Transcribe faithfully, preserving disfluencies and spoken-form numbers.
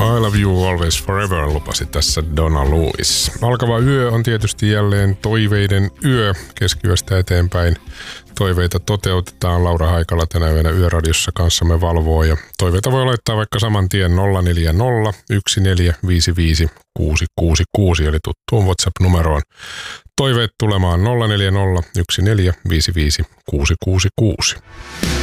I love you always forever, lupasi tässä Donna Lewis. Alkava yö on tietysti jälleen toiveiden yö keskiöstä eteenpäin. Toiveita toteutetaan. Laura Haikala tänä yönä Yöradiossa kanssamme valvoo ja toiveita voi laittaa vaikka saman tien nolla neljä nolla yksi neljä viisi viisi kuusi kuusi kuusi eli tuttuun WhatsApp-numeroon. Toiveet tulemaan nolla neljä nolla yksi neljä viisi viisi kuusi kuusi kuusi.